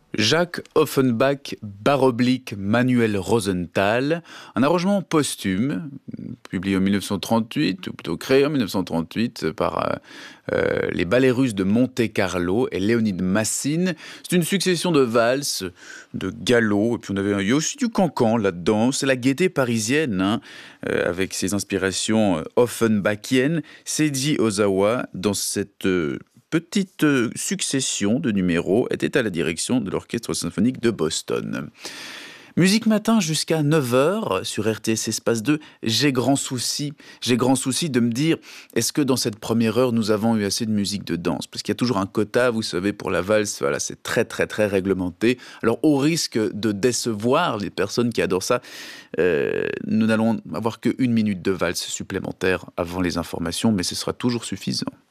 Jacques Offenbach / Manuel Rosenthal, un arrangement posthume, publié en 1938, ou plutôt créé en 1938 par les ballets russes de Monte-Carlo et Léonide Massine. C'est une succession de valses, de galops, et puis il y a aussi du cancan là-dedans. C'est la gaieté parisienne, avec ses inspirations offenbachiennes. Seiji Ozawa, dans cette petite succession de numéros, était à la direction de l'Orchestre symphonique de Boston. Musique matin jusqu'à 9 h sur RTS Espace 2. J'ai grand souci de me dire, est-ce que dans cette première heure, nous avons eu assez de musique de danse? Parce qu'il y a toujours un quota, vous savez, pour la valse, voilà, c'est très très très réglementé. Alors au risque de décevoir les personnes qui adorent ça, nous n'allons avoir que 1 minute de valse supplémentaire avant les informations, mais ce sera toujours suffisant.